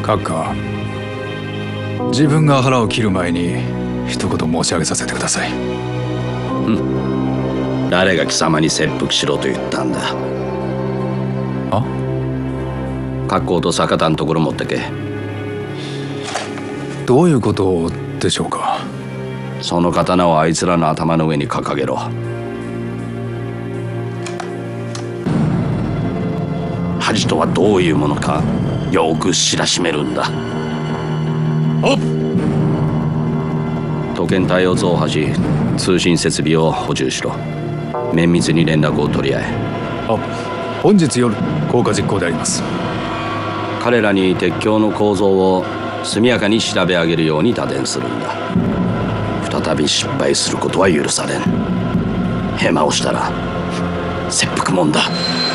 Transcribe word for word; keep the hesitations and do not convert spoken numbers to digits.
閣下、自分が腹を切る前に一言申し上げさせてください。 うん。誰が貴様に切腹しろと言ったんだ。 あ？ 格好と坂田のところ持ってけ。 どういうことでしょうか。 その刀をあいつらの頭の上に掲げろ。恥とはどういうものかよく知らしめるんだ。 おっ。 都県対応増破し、通信設備を補充しろ。綿密に連絡を取り合え。 あ、本日夜効果実行であります。 彼らに鉄橋の構造を速やかに調べ上げるように打電するんだ。再び失敗することは許されん。ヘマをしたら切腹もんだ。